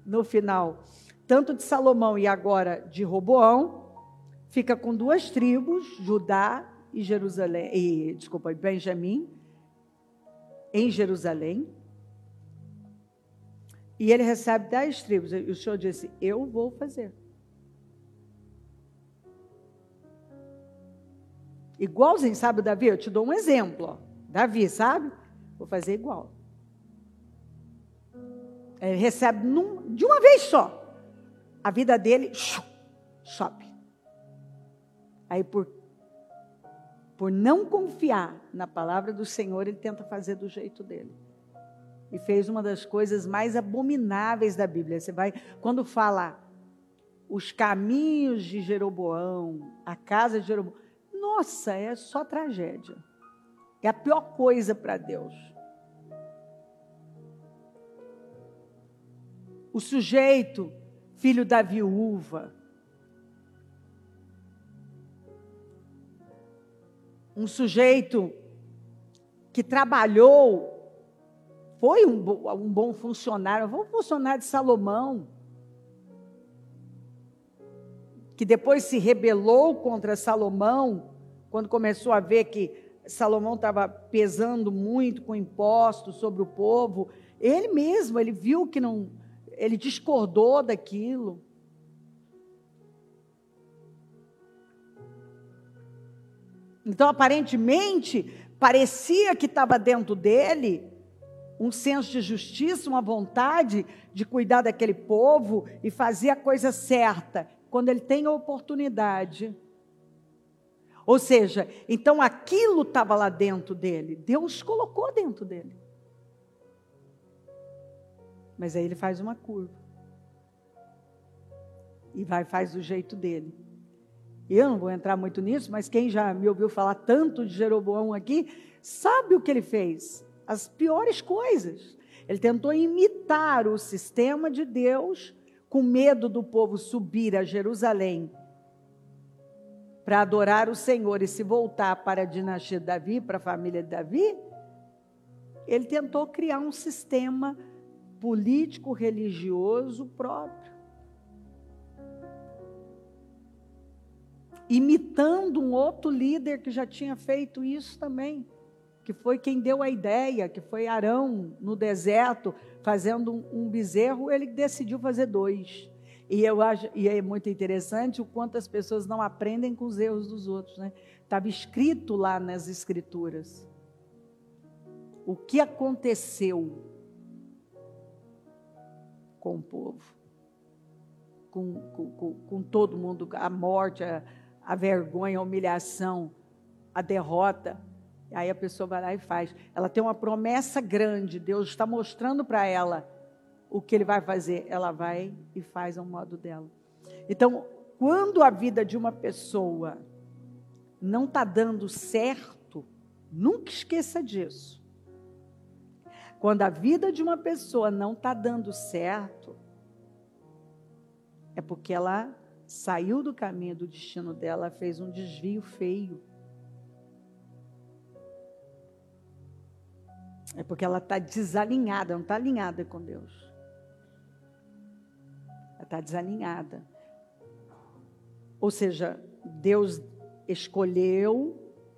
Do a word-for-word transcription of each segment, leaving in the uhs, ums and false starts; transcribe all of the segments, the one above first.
no final, tanto de Salomão e agora de Roboão, fica com duas tribos, Judá e Jerusalém, e, desculpa, Benjamim, em Jerusalém. E ele recebe dez tribos. E o Senhor disse, eu vou fazer. Igualzinho, sabe, Davi? Eu te dou um exemplo. Ó. Davi, sabe? Vou fazer igual. Ele recebe num, de uma vez só. A vida dele sobe. Aí, por, por não confiar na palavra do Senhor, ele tenta fazer do jeito dele. E fez uma das coisas mais abomináveis da Bíblia. Você vai, quando fala os caminhos de Jeroboão, a casa de Jeroboão, nossa, é só tragédia. É a pior coisa para Deus. O sujeito, filho da viúva, um sujeito que trabalhou, foi um, um bom funcionário, foi um funcionário de Salomão, que depois se rebelou contra Salomão, quando começou a ver que Salomão estava pesando muito com impostos sobre o povo. Ele mesmo, ele viu que não, ele discordou daquilo. Então, aparentemente, parecia que estava dentro dele um senso de justiça, uma vontade de cuidar daquele povo e fazer a coisa certa, quando ele tem a oportunidade. Ou seja, então aquilo estava lá dentro dele, Deus colocou dentro dele. Mas aí ele faz uma curva. E vai, faz do jeito dele. Eu não vou entrar muito nisso, mas quem já me ouviu falar tanto de Jeroboão aqui, sabe o que ele fez? As piores coisas. Ele tentou imitar o sistema de Deus, com medo do povo subir a Jerusalém para adorar o Senhor e se voltar para a dinastia de Davi, para a família de Davi. Ele tentou criar um sistema político, religioso próprio. Imitando um outro líder que já tinha feito isso também, que foi quem deu a ideia, que foi Arão no deserto, fazendo um, um bezerro, ele decidiu fazer dois. E eu acho, e é muito interessante o quanto as pessoas não aprendem com os erros dos outros, né? Estava escrito lá nas escrituras o que aconteceu com o povo, com, com, com, com todo mundo, a morte, a, a vergonha, a humilhação, a derrota. Aí a pessoa vai lá e faz. Ela tem uma promessa grande, Deus está mostrando para ela o que Ele vai fazer. Ela vai e faz ao modo dela. Então, quando a vida de uma pessoa não está dando certo, nunca esqueça disso. Quando a vida de uma pessoa não está dando certo, é porque ela saiu do caminho do destino dela, fez um desvio feio. É porque ela está desalinhada, não está alinhada com Deus. Ela está desalinhada. Ou seja, Deus escolheu,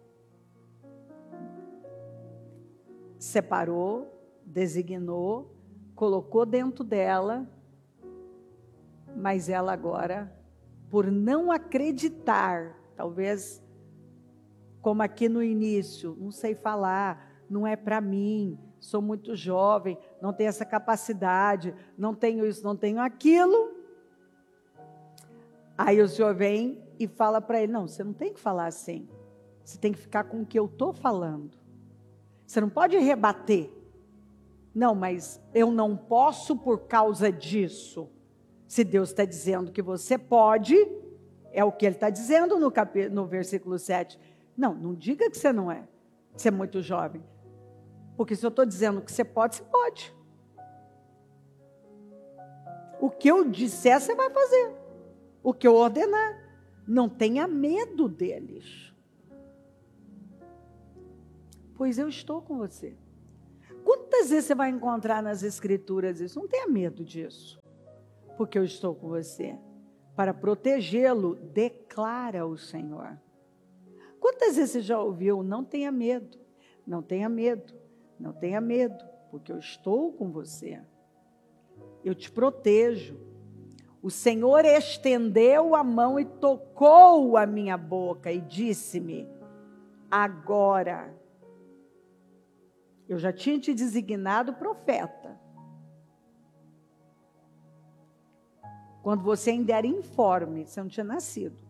separou, designou, colocou dentro dela, mas ela agora, por não acreditar, talvez, como aqui no início, não sei falar, não é para mim, sou muito jovem, não tenho essa capacidade, não tenho isso, não tenho aquilo. Aí o Senhor vem e fala para ele, não, você não tem que falar assim, você tem que ficar com o que eu estou falando. Você não pode rebater. Não, mas eu não posso por causa disso. Se Deus está dizendo que você pode, é o que Ele está dizendo no, cap... no versículo sete. Não, não diga que você não é, que você é muito jovem. Porque se eu estou dizendo que você pode, você pode. O que eu disser, você vai fazer. O que eu ordenar. Não tenha medo deles. Pois eu estou com você. Quantas vezes você vai encontrar nas escrituras isso? Não tenha medo disso. porque eu estou com você. Para protegê-lo, declara o Senhor. Quantas vezes você já ouviu, não tenha medo, não tenha medo, não tenha medo, porque eu estou com você. Eu te protejo. O Senhor estendeu a mão e tocou a minha boca e disse-me, agora, eu já tinha te designado profeta. Quando você ainda era informe, você não tinha nascido.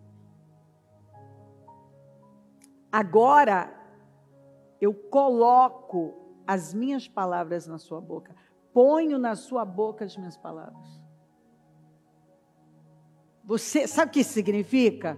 Agora, eu coloco as minhas palavras na sua boca. Ponho na sua boca as minhas palavras. Você, sabe o que isso significa?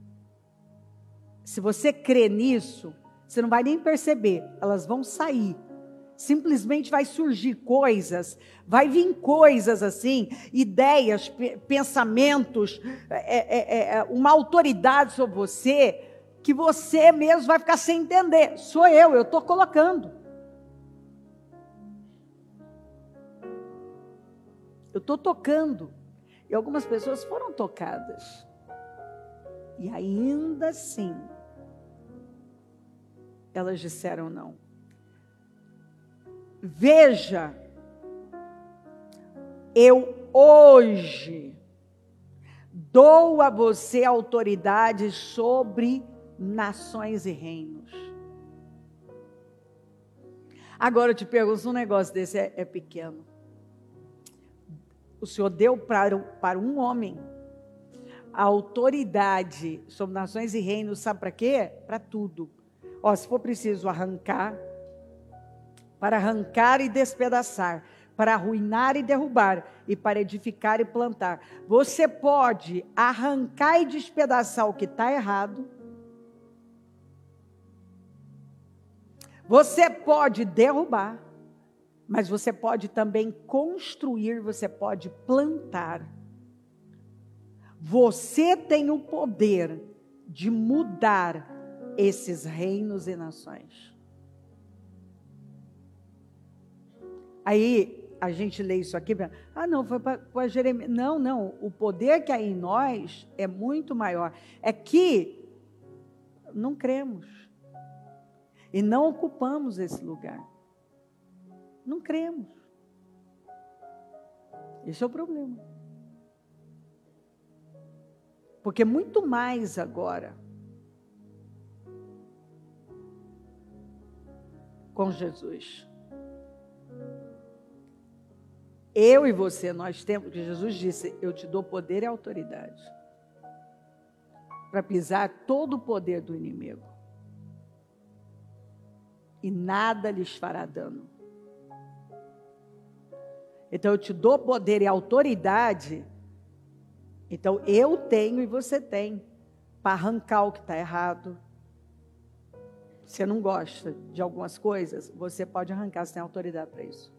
Se você crê nisso, você não vai nem perceber. Elas vão sair. Simplesmente vai surgir coisas, vai vir coisas assim, ideias, pensamentos, é, é, é, uma autoridade sobre você, que você mesmo vai ficar sem entender. Sou eu, eu estou colocando. Eu estou tocando. E algumas pessoas foram tocadas. E ainda assim, elas disseram não. Veja, eu hoje dou a você autoridade sobre nações e reinos. Agora eu te pergunto, um negócio desse é, é pequeno. O Senhor deu para, para um homem a autoridade sobre nações e reinos, sabe para quê? Para tudo. Ó, se for preciso arrancar, para arrancar e despedaçar, para arruinar e derrubar, e para edificar e plantar. Você pode arrancar e despedaçar o que está errado. Você pode derrubar, mas você pode também construir, você pode plantar. Você tem o poder de mudar esses reinos e nações. Aí a gente lê isso aqui, ah não, foi para Jeremias. Não, não, o poder que há em nós é muito maior. É que não cremos. E não ocupamos esse lugar. Não cremos. Esse é o problema. Porque muito mais agora, com Jesus. Eu e você, nós temos, que Jesus disse, eu te dou poder e autoridade para pisar todo o poder do inimigo. E nada lhes fará dano. Então eu te dou poder e autoridade. Então eu tenho e você tem para arrancar o que está errado. Você não gosta de algumas coisas, você pode arrancar, você tem autoridade para isso.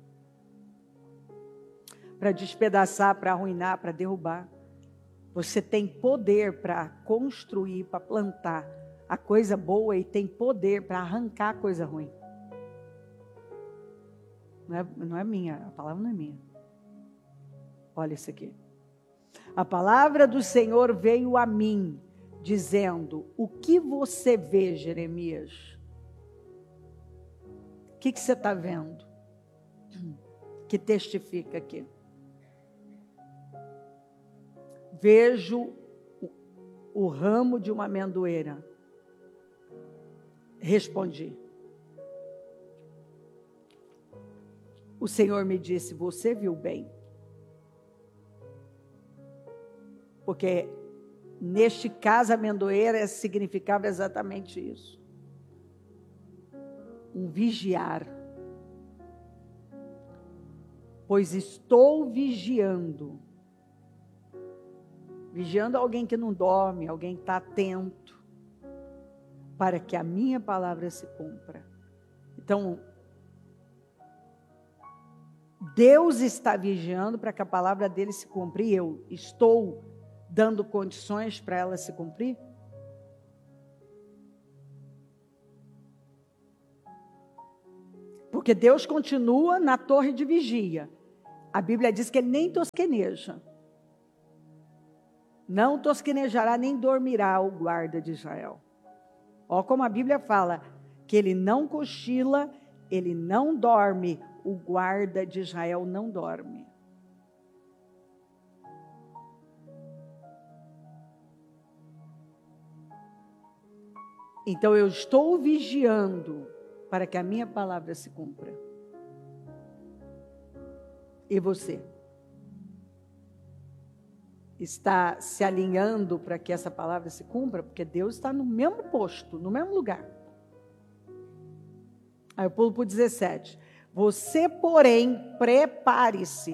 Para despedaçar, para arruinar, para derrubar. Você tem poder para construir, para plantar a coisa boa e tem poder para arrancar a coisa ruim. Não é, não é minha, a palavra não é minha. Olha isso aqui. A palavra do Senhor veio a mim, dizendo, o que você vê, Jeremias? O que, que você está vendo? Que testifica aqui. Vejo o, o ramo de uma amendoeira. Respondi. O Senhor me disse, você viu bem. Porque neste caso, a amendoeira significava exatamente isso. Um vigiar. Pois estou vigiando. Vigiando alguém que não dorme, alguém que está atento, para que a minha palavra se cumpra. Então, Deus está vigiando para que a palavra dele se cumpra, e eu estou dando condições para ela se cumprir? Porque Deus continua na torre de vigia. A Bíblia diz que ele nem tosqueneja. Não tosquenejará nem dormirá o guarda de Israel. Ó, como a Bíblia fala, que ele não cochila, ele não dorme, o guarda de Israel não dorme. Então eu estou vigiando para que a minha palavra se cumpra. E você? Está se alinhando para que essa palavra se cumpra? Porque Deus está no mesmo posto, no mesmo lugar. Aí eu pulo para o dezessete. Você, porém, prepare-se.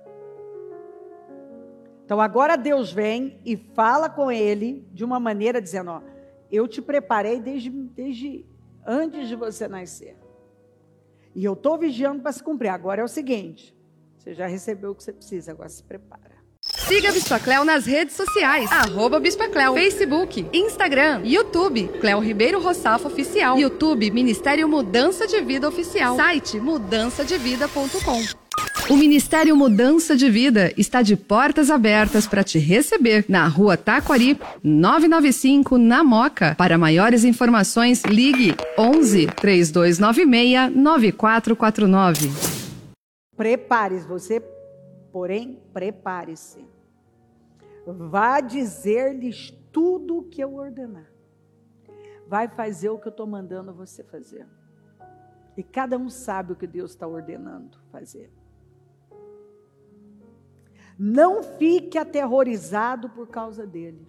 Então agora Deus vem e fala com ele de uma maneira dizendo, ó, eu te preparei desde, desde antes de você nascer. E eu estou vigiando para se cumprir. Agora é o seguinte, você já recebeu o que você precisa, agora se prepara. Siga a Bispa Cleo nas redes sociais, arroba Bispa Cleo, Facebook, Instagram, YouTube, Cleo Ribeiro Roçafo Oficial, YouTube, Ministério Mudança de Vida Oficial, site mudança de vida ponto com. O Ministério Mudança de Vida está de portas abertas para te receber na Rua Taquari, novecentos e noventa e cinco, na Moca. Para maiores informações, ligue onze, três dois nove seis, nove quatro quatro nove. Prepare-se, você, porém, prepare-se. Vá dizer-lhes tudo o que eu ordenar. Vai fazer o que eu estou mandando você fazer. E cada um sabe o que Deus está ordenando fazer. Não fique aterrorizado por causa deles.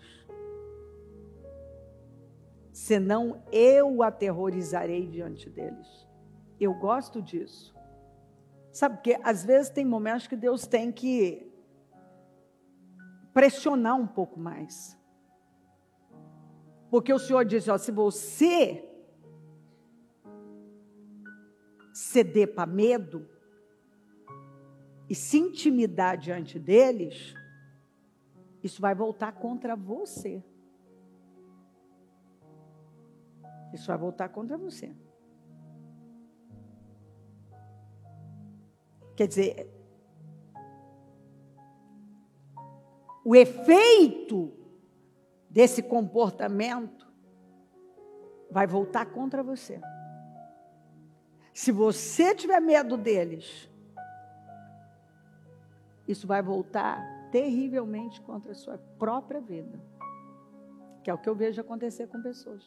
Senão eu o aterrorizarei diante deles. Eu gosto disso. Sabe, porque às vezes tem momentos que Deus tem que pressionar um pouco mais. Porque o Senhor diz, ó, se você ceder para medo e se intimidar diante deles, isso vai voltar contra você. Isso vai voltar contra você. Quer dizer, o efeito desse comportamento vai voltar contra você. Se você tiver medo deles, isso vai voltar terrivelmente contra a sua própria vida. Que é o que eu vejo acontecer com pessoas.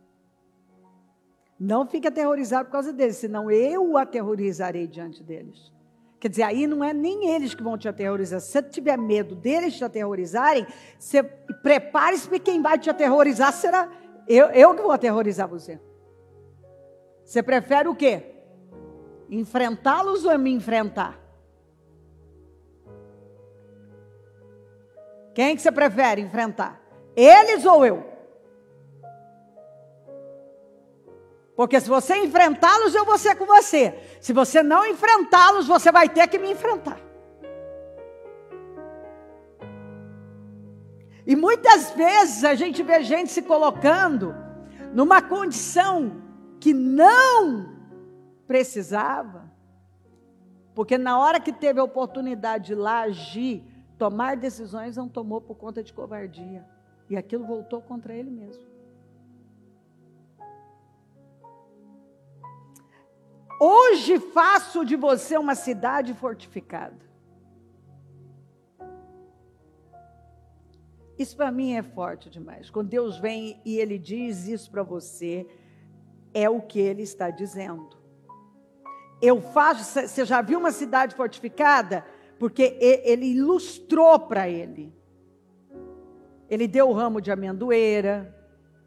Não fique aterrorizado por causa deles, senão eu o aterrorizarei diante deles. Quer dizer, aí não é nem eles que vão te aterrorizar. Se você tiver medo deles te aterrorizarem, você prepare-se, porque quem vai te aterrorizar será eu, eu que vou aterrorizar você. Você prefere o quê? Enfrentá-los ou me enfrentar? Quem que você prefere enfrentar? Eles ou eu? Porque se você enfrentá-los, eu vou ser com você. Se você não enfrentá-los, você vai ter que me enfrentar. E muitas vezes a gente vê gente se colocando numa condição que não precisava. Porque na hora que teve a oportunidade de lá agir, tomar decisões, não tomou por conta de covardia. E aquilo voltou contra ele mesmo. Hoje faço de você uma cidade fortificada. Isso para mim é forte demais. Quando Deus vem e Ele diz isso para você, é o que Ele está dizendo. Eu faço, você já viu uma cidade fortificada? Porque Ele ilustrou para ele. Ele deu o ramo de amendoeira.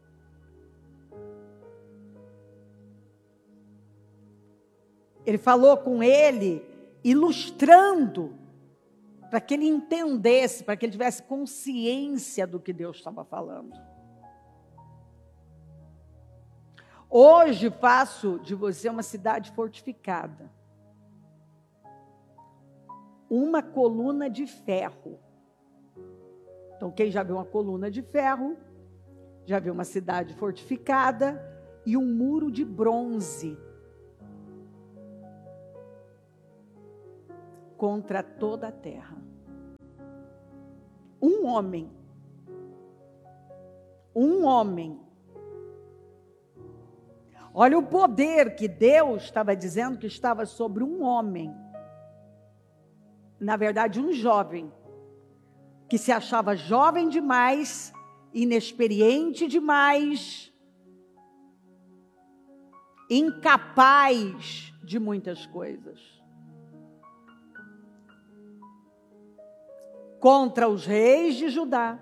Ele falou com ele, ilustrando, para que ele entendesse, para que ele tivesse consciência do que Deus estava falando. Hoje faço de você uma cidade fortificada. Uma coluna de ferro. Então, quem já viu uma coluna de ferro, já viu uma cidade fortificada e um muro de bronze. contra toda a terra. Um homem. Um homem. Olha o poder que Deus estava dizendo que estava sobre um homem. Na verdade, um jovem. Que se achava jovem demais, inexperiente demais, incapaz de muitas coisas. Contra os reis de Judá,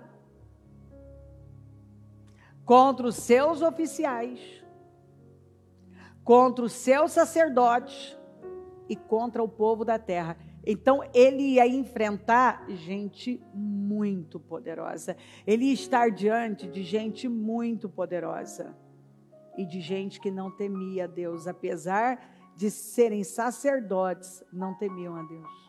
contra os seus oficiais, contra os seus sacerdotes e contra o povo da terra. Então, ele ia enfrentar gente muito poderosa. Ele ia estar diante de gente muito poderosa. E de gente que não temia a Deus. Apesar de serem sacerdotes, não temiam a Deus.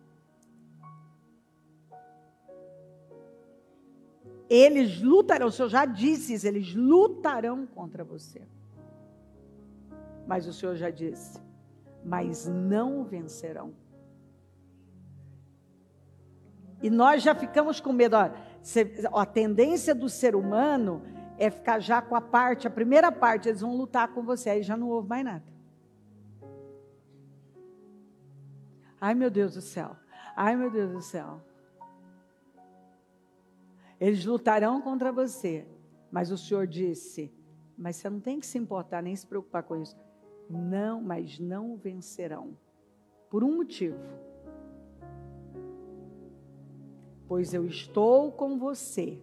Eles lutarão, o Senhor já disse isso, eles lutarão contra você. Mas o Senhor já disse, mas não vencerão. E nós já ficamos com medo. Ó, a tendência do ser humano é ficar já com a parte, a primeira parte, eles vão lutar com você, aí já não houve mais nada. Ai, meu Deus do céu. Ai, meu Deus do céu. Eles lutarão contra você, mas o Senhor disse, mas você não tem que se importar, nem se preocupar com isso. Não, mas não vencerão. Por um motivo. Pois eu estou com você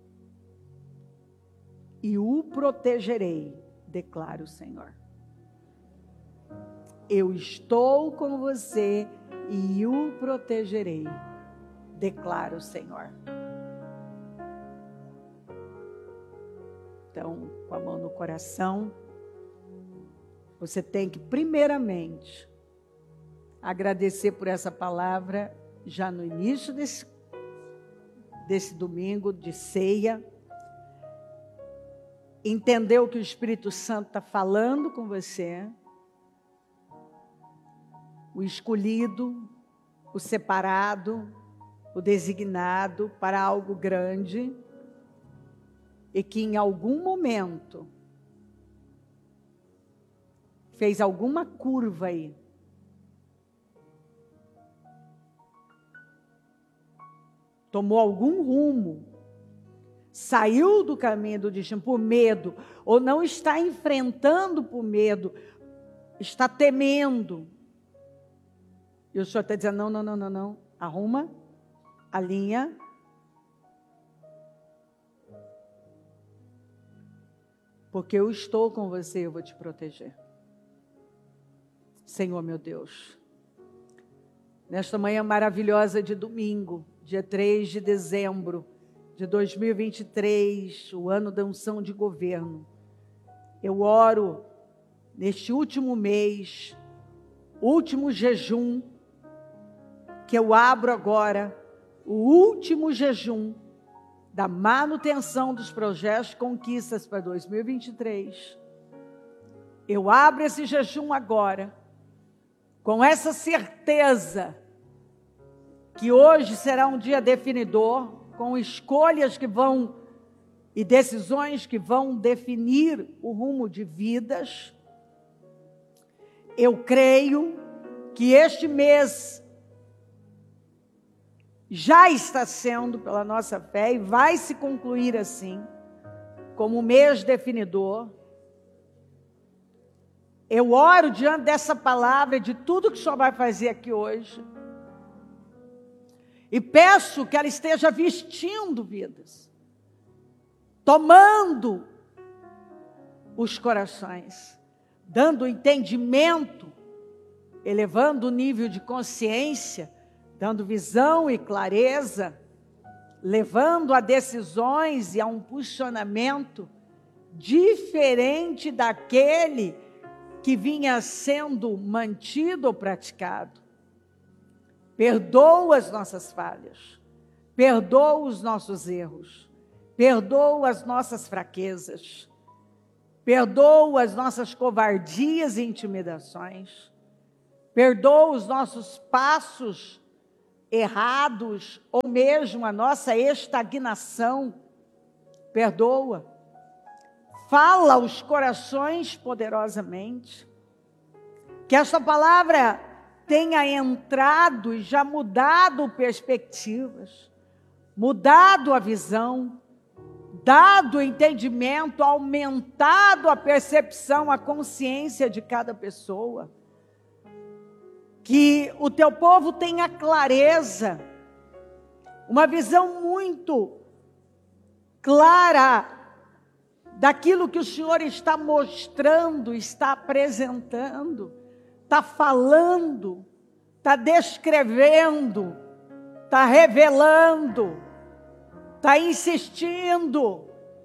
e o protegerei, declara o Senhor. Eu estou com você e o protegerei, declara o Senhor. Então, com a mão no coração, você tem que, primeiramente, agradecer por essa palavra, já no início desse, desse domingo de ceia, entender o que o Espírito Santo está falando com você, o escolhido, o separado, o designado para algo grande, e que em algum momento fez alguma curva aí. Tomou algum rumo, saiu do caminho do destino por medo, ou não está enfrentando por medo, está temendo. E o Senhor está dizendo, não, não, não, não, não, arruma, alinha. Porque eu estou com você, eu vou te proteger. Senhor, meu Deus, nesta manhã maravilhosa de domingo, dia três de dezembro de dois mil e vinte e três, o ano da unção de governo, eu oro neste último mês, último jejum, que eu abro agora, o último jejum da manutenção dos projetos conquistas para dois mil e vinte e três. Eu abro esse jejum agora, com essa certeza que hoje será um dia definidor, com escolhas que vão e decisões que vão definir o rumo de vidas. Eu creio que este mês já está sendo, pela nossa fé, e vai se concluir assim, como um mês definidor. Eu oro diante dessa palavra, de tudo que o Senhor vai fazer aqui hoje, e peço que ela esteja vestindo vidas, tomando os corações, dando entendimento, elevando o nível de consciência, dando visão e clareza, levando a decisões e a um posicionamento diferente daquele que vinha sendo mantido ou praticado. Perdoa as nossas falhas, perdoa os nossos erros, perdoa as nossas fraquezas, perdoa as nossas covardias e intimidações, perdoa os nossos passos errados, ou mesmo a nossa estagnação, perdoa. Fala aos corações poderosamente, que esta palavra tenha entrado e já mudado perspectivas, mudado a visão, dado o entendimento, aumentado a percepção, a consciência de cada pessoa. Que o teu povo tenha clareza, uma visão muito clara daquilo que o Senhor está mostrando, está apresentando, está falando, está descrevendo, está revelando, está insistindo.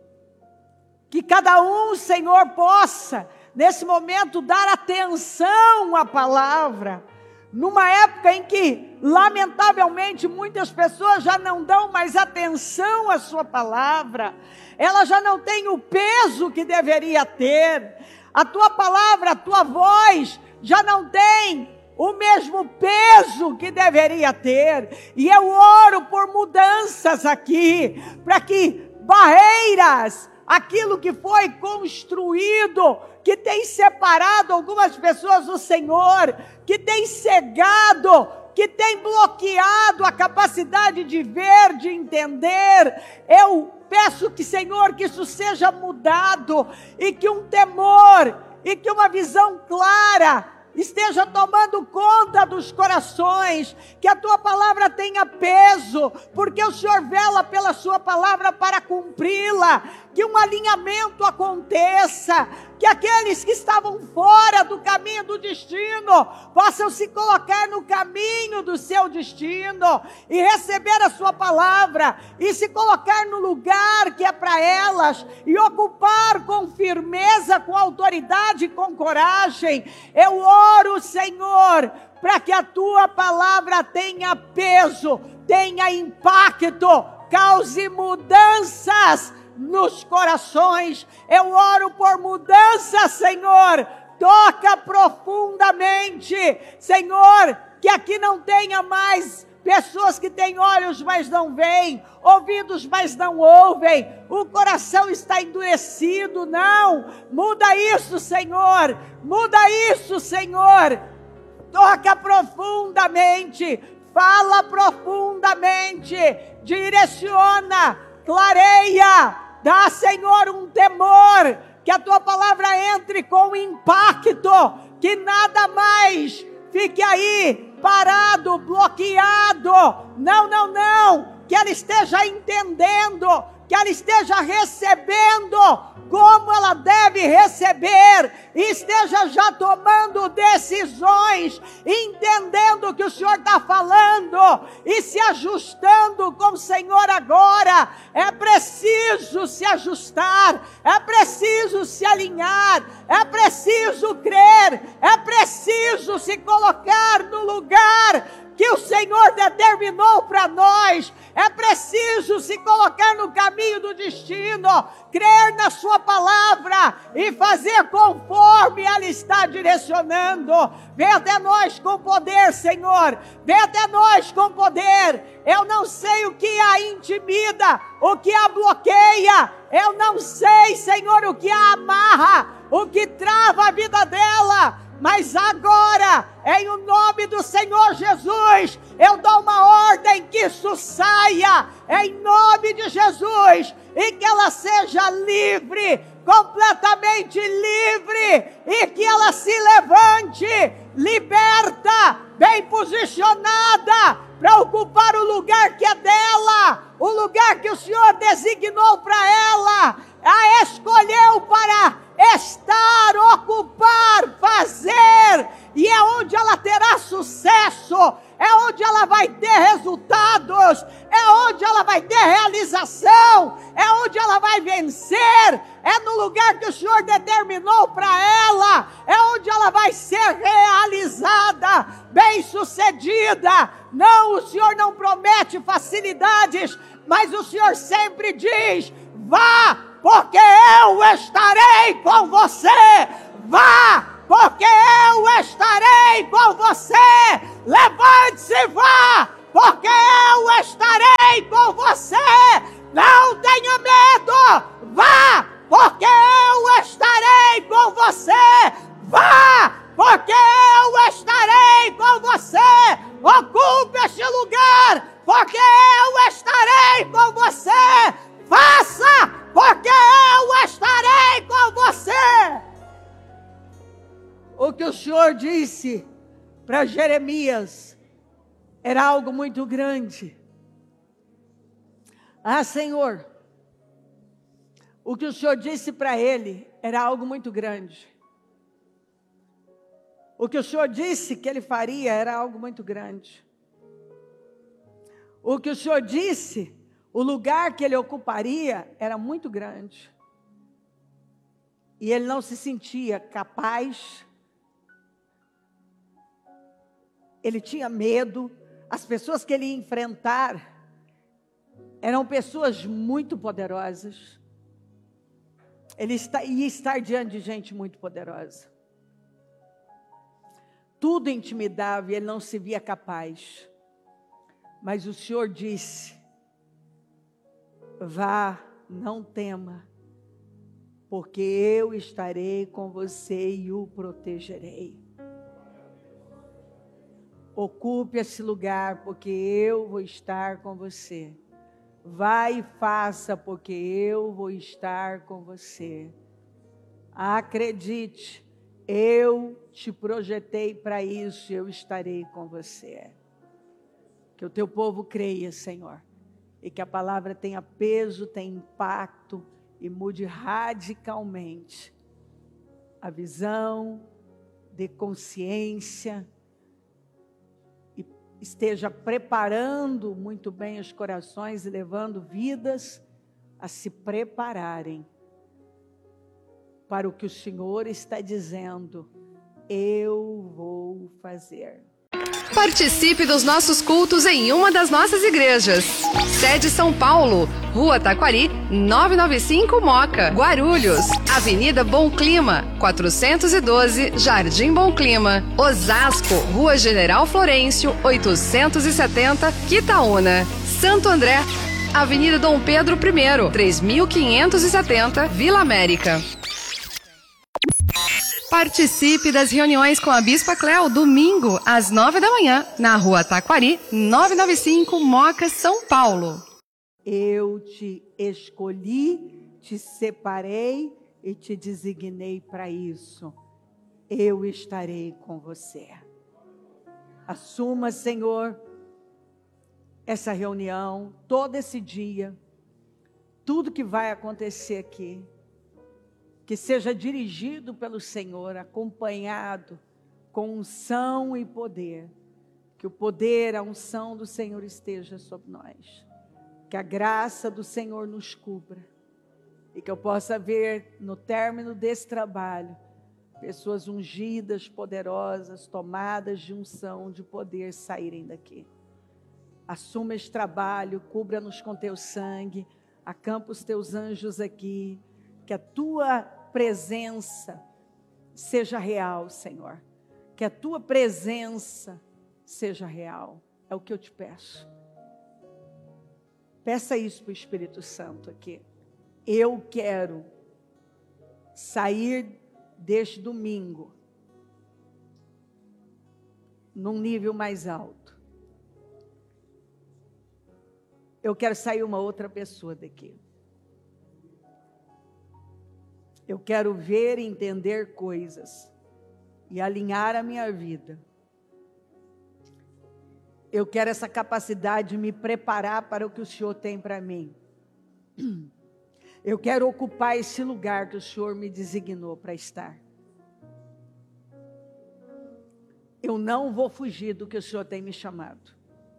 Que cada um, Senhor, possa, nesse momento, dar atenção à palavra, numa época em que, lamentavelmente, muitas pessoas já não dão mais atenção à sua palavra, ela já não tem o peso que deveria ter, a tua palavra, a tua voz, já não tem o mesmo peso que deveria ter, e eu oro por mudanças aqui, para que barreiras, aquilo que foi construído, que tem separado algumas pessoas do Senhor, que tem cegado, que tem bloqueado a capacidade de ver, de entender, eu peço que, Senhor, que isso seja mudado, e que um temor, e que uma visão clara esteja tomando conta dos corações, que a tua palavra tenha peso, porque o Senhor vela pela sua palavra para cumpri-la, que um alinhamento aconteça, que aqueles que estavam fora do caminho do destino, possam se colocar no caminho do seu destino, e receber a sua palavra, e se colocar no lugar que é para elas, e ocupar com firmeza, com autoridade, com coragem. Eu oro, Senhor, para que a tua palavra tenha peso, tenha impacto, cause mudanças nos corações. Eu oro por mudança, Senhor, toca profundamente, Senhor, que aqui não tenha mais pessoas que têm olhos, mas não veem, ouvidos, mas não ouvem, o coração está endurecido. Não, muda isso, Senhor, muda isso, Senhor, toca profundamente, fala profundamente, direciona, clareia, dá, Senhor, um temor, que a tua palavra entre com impacto, que nada mais fique aí parado, bloqueado. Não, não, não, que ela esteja entendendo, que ela esteja recebendo como ela deve receber, e esteja já tomando decisões, entendendo o que o Senhor está falando, e se ajustando com o Senhor agora. É preciso se ajustar, é preciso se alinhar, é preciso crer, é preciso se colocar no lugar que o Senhor determinou para nós. É preciso se colocar no caminho do destino, crer na sua palavra e fazer conforme ela está direcionando. Vem até nós com poder, Senhor, vem até nós com poder. Eu não sei o que a intimida, o que a bloqueia, eu não sei, Senhor, o que a amarra, o que trava a vida dela, mas agora, em o nome do Senhor Jesus, eu dou uma ordem que isso saia, em nome de Jesus, e que ela seja livre, completamente livre, e que ela se levante, liberta, bem posicionada, para ocupar o lugar que é dela, o lugar que o Senhor designou para ela, a escolheu para estar, ocupar, fazer, e é onde ela terá sucesso, é onde ela vai ter resultados, é onde ela vai ter realização, é onde ela vai vencer, é no lugar que o Senhor determinou para ela, é onde ela vai ser realizada, bem-sucedida. Não, o Senhor não promete facilidades, mas o Senhor sempre diz: vá, porque eu estarei com você. Vá, porque eu estarei com você. Levante-se e vá, porque eu estarei com você. Não tenha medo, vá, porque eu estarei com você. Vá, porque eu estarei com você. Ocupe este lugar, porque eu estarei com você. Faça, porque eu estarei com você. O que o Senhor disse para Jeremias era algo muito grande. Ah, Senhor, o que o Senhor disse para ele era algo muito grande. O que o Senhor disse que ele faria era algo muito grande. O que o Senhor disse, o lugar que ele ocuparia era muito grande. E ele não se sentia capaz. Ele tinha medo. As pessoas que ele ia enfrentar eram pessoas muito poderosas. Ele está, ia estar diante de gente muito poderosa. Tudo intimidava e ele não se via capaz. Mas o Senhor disse: vá, não tema, porque eu estarei com você e o protegerei. Ocupe esse lugar, porque eu vou estar com você. Vá e faça, porque eu vou estar com você. Acredite, eu te projetei para isso, eu estarei com você. Que o teu povo creia, Senhor, e que a palavra tenha peso, tenha impacto e mude radicalmente a visão de consciência e esteja preparando muito bem os corações e levando vidas a se prepararem para o que o Senhor está dizendo. Eu vou fazer. Participe dos nossos cultos em uma das nossas igrejas. Sede São Paulo, Rua Taquari, novecentos e noventa e cinco Moca. Guarulhos, Avenida Bom Clima, quatrocentos e doze, Jardim Bom Clima. Osasco, Rua General Florencio, oitocentos e setenta, Quitaúna. Santo André, Avenida Dom Pedro I, três mil quinhentos e setenta, Vila América. Participe das reuniões com a Bispa Cléo, domingo, às nove da manhã, na Rua Taquari, novecentos e noventa e cinco, Moca, São Paulo. Eu te escolhi, te separei e te designei para isso. Eu estarei com você. Assuma, Senhor, essa reunião, todo esse dia, tudo que vai acontecer aqui. Que seja dirigido pelo Senhor, acompanhado com unção e poder. Que o poder, a unção do Senhor esteja sobre nós. Que a graça do Senhor nos cubra. E que eu possa ver no término desse trabalho, pessoas ungidas, poderosas, tomadas de unção, de poder saírem daqui. Assuma este trabalho, cubra-nos com teu sangue, acampa os teus anjos aqui. Que a tua presença seja real, Senhor. Que a tua presença seja real. É o que eu te peço. Peça isso para o Espírito Santo aqui. Eu quero sair deste domingo num nível mais alto. Eu quero sair uma outra pessoa daqui. Eu quero ver e entender coisas e alinhar a minha vida. Eu quero essa capacidade de me preparar para o que o Senhor tem para mim. Eu quero ocupar esse lugar que o Senhor me designou para estar. Eu não vou fugir do que o Senhor tem me chamado.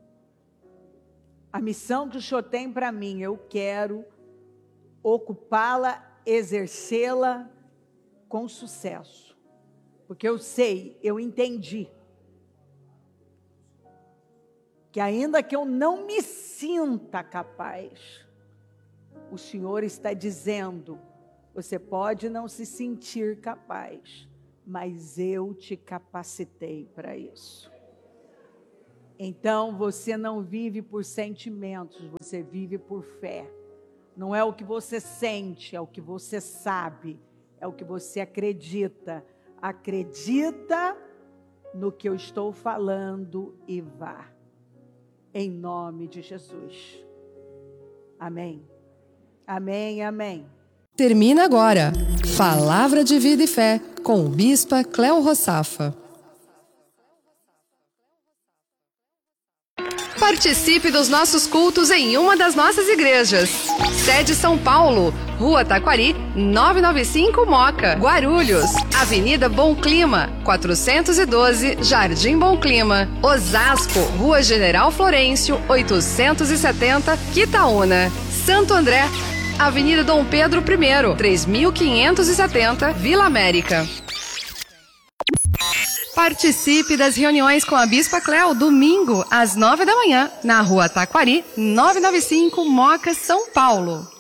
A missão que o Senhor tem para mim, eu quero ocupá-la, exercê-la com sucesso, porque eu sei, eu entendi, que ainda que eu não me sinta capaz, o Senhor está dizendo, você pode não se sentir capaz, mas eu te capacitei para isso. Então, você não vive por sentimentos, você vive por fé. Não é o que você sente, é o que você sabe, é o que você acredita. Acredita no que eu estou falando e vá. Em nome de Jesus. Amém. Amém, amém. Termina agora. Palavra de Vida e Fé, com o Bispa Cléo Rossafa. Participe dos nossos cultos em uma das nossas igrejas. Sede São Paulo, Rua Taquari, novecentos e noventa e cinco Moca. Guarulhos, Avenida Bom Clima, quatrocentos e doze, Jardim Bom Clima. Osasco, Rua General Florencio, oitocentos e setenta, Quitaúna. Santo André, Avenida Dom Pedro I, três mil quinhentos e setenta, Vila América. Participe das reuniões com a Bispa Cléo, domingo, às nove da manhã, na Rua Taquari, novecentos e noventa e cinco, Moca, São Paulo.